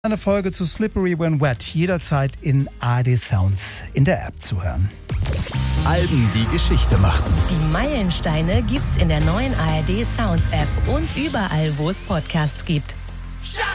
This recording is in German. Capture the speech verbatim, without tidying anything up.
Eine Folge zu Slippery When Wet jederzeit in A R D Sounds in der App zu hören. Alben, die Geschichte machten. Die Meilensteine gibt's in der neuen A R D Sounds App und überall, wo es Podcasts gibt.